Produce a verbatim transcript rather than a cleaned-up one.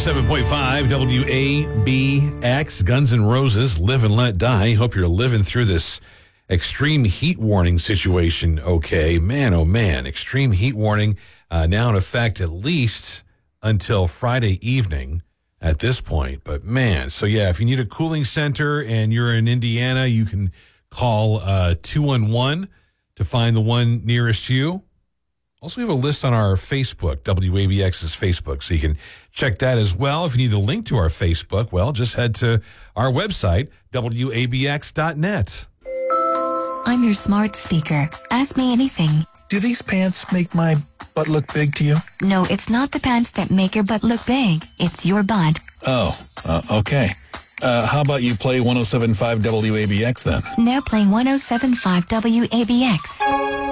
seven point five W A B X, Guns N' Roses, Live and Let Die. Hope you're living through this extreme heat warning situation okay. Man, oh man, extreme heat warning uh, now in effect at least until Friday evening at this point. But man, so yeah, if you need a cooling center and you're in Indiana, you can call uh, two one one to find the one nearest you. Also, we have a list on our Facebook, W A B X's Facebook, so you can check that as well. If you need the link to our Facebook, well, just head to our website, W A B X dot net. I'm your smart speaker. Ask me anything. Do these pants make my butt look big to you? No, it's not the pants that make your butt look big. It's your butt. Oh, uh, okay. Uh, how about you play one oh seven point five W A B X then? Now playing one oh seven point five W A B X.